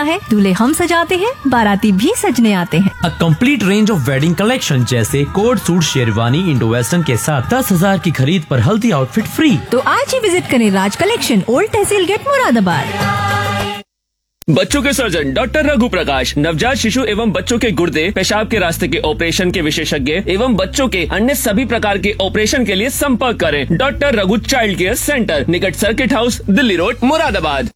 है, दूल्हे हम सजाते हैं, बाराती भी सजने आते हैं। A complete range of wedding collection जैसे coat suit, sherwani, Indo western के साथ 10,000 की खरीद पर हल्दी आउटफिट फ्री। तो आज ही विजिट करें राज कलेक्शन, ओल्ड तहसील गेट, मुरादाबाद। बच्चों के सर्जन डॉक्टर रघु प्रकाश, नवजात शिशु एवं बच्चों के गुर्दे, पेशाब के रास्ते के ऑपरेशन के विशेषज्ञ एवं बच्चों के अन्य सभी प्रकार के ऑपरेशन के लिए संपर्क करें। Doctor Raghu child care centre, निकट circuit house, Delhi road, Moradabad.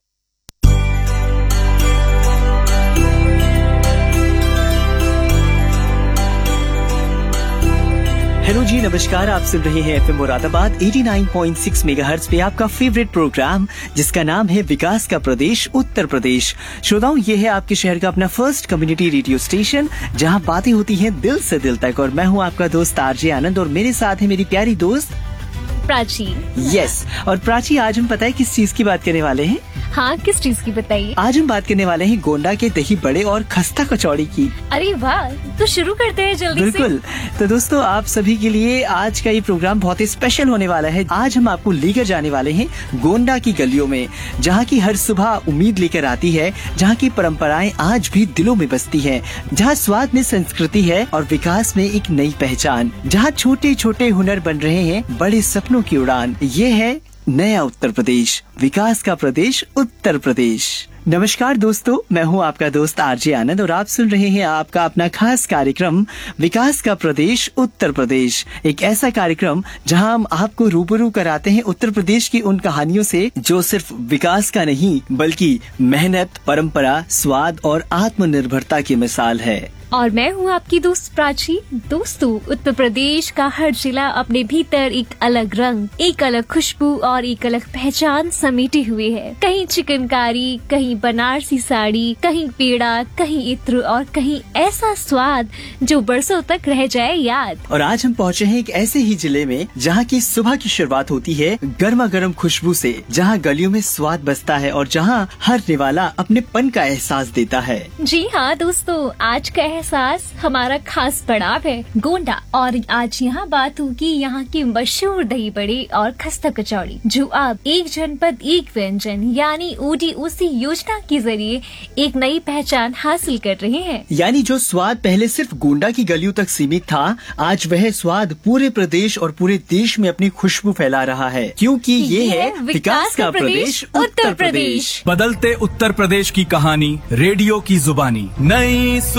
Hello जी, नमस्कार। आप सुन रहे हैं एफएम मुरादाबाद 89.6 मेगाहर्ट्ज पे आपका फेवरेट प्रोग्राम, जिसका नाम है विकास का प्रदेश उत्तर प्रदेश। श्रोताओं, ये है आपके शहर का अपना फर्स्ट कम्युनिटी रेडियो स्टेशन, जहां बातें होती हैं दिल से दिल तक। और मैं हूं आपका दोस्त आरजे आनंद, और मेरे साथ है मेरी प्यारी दोस्त प्राची। यस, और प्राची, आज हम पता है किस चीज की बात करने वाले हैं? हाँ, किस चीज की बताइए? आज हम बात करने वाले हैं गोंडा के दही बड़े और खस्ता कचौड़ी की। अरे वाह, तो शुरू करते हैं जल्दी से। बिल्कुल। तो दोस्तों, आप सभी के लिए आज का ये प्रोग्राम बहुत ही स्पेशल होने वाला है। आज हम आपको लेकर जाने वाले हैं गोंडा की गलियों में, जहाँ की हर सुबह उम्मीद लेकर आती है, जहाँ की परंपराएं आज भी दिलों में बसती हैं, जहाँ स्वाद में संस्कृति है और विकास में एक नई पहचान, जहाँ छोटे छोटे हुनर बन रहे हैं बड़े सपनों की उड़ान। ये है नया उत्तर प्रदेश, विकास का प्रदेश उत्तर प्रदेश। नमस्कार दोस्तों, मैं हूं आपका दोस्त आरजे आनंद, और आप सुन रहे हैं आपका अपना खास कार्यक्रम विकास का प्रदेश उत्तर प्रदेश। एक ऐसा कार्यक्रम जहां हम आपको रूबरू कराते हैं उत्तर प्रदेश की उन कहानियों से, जो सिर्फ विकास का नहीं बल्कि मेहनत, परंपरा, स्वाद और आत्मनिर्भरता की मिसाल है। और मैं हूँ आपकी दोस्त प्राची। दोस्तों, उत्तर प्रदेश का हर जिला अपने भीतर एक अलग रंग, एक अलग खुशबू और एक अलग पहचान समेटे हुए है। कहीं चिकनकारी, कहीं बनारसी साड़ी, कहीं पेड़ा, कहीं इत्र और कहीं ऐसा स्वाद जो बरसों तक रह जाए याद। और आज हम पहुँचे हैं एक ऐसे ही जिले में, जहाँ की सुबह की शुरुआत होती है गर्मा गर्म खुशबू से, जहाँ गलियों में स्वाद बसता है और जहाँ हर निवाला अपने पन का एहसास देता है। जी हाँ दोस्तों, आज का एहसास हमारा खास पड़ाव है गोंडा, और आज यहाँ बात होगी यहाँ की मशहूर दही बड़े और खस्ता कचौड़ी, जो अब एक जनपद एक व्यंजन यानी ODOC योजना के जरिए एक नई पहचान हासिल कर रहे हैं। यानी जो स्वाद पहले सिर्फ गोंडा की गलियों तक सीमित था, आज वह स्वाद पूरे प्रदेश और पूरे देश में अपनी खुशबू फैला रहा है, क्योंकि ये है विकास का प्रदेश उत्तर प्रदेश। बदलते उत्तर प्रदेश की कहानी, रेडियो की जुबानी, नई